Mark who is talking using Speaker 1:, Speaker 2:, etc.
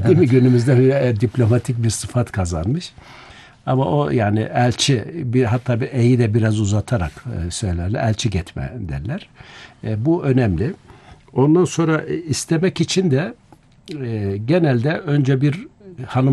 Speaker 1: değil mi? Günümüzde diplomatik bir sıfat kazanmış. Ama o yani elçi, hatta bir e'yi de biraz uzatarak söylerler. Elçi gitme derler. Bu önemli. Ondan sonra istemek için de genelde önce bir hanım